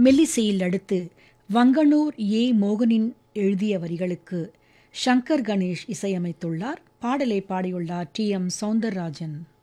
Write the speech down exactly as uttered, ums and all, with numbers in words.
மெல்லிசையில் அடுத்து வங்கனூர் ஏ மோகனின் எழுதிய வரிகளுக்கு சங்கர் கணேஷ் இசையமைத்துள்ளார். பாடலை பாடியுள்ளார் டி எம் சௌந்தரராஜன்.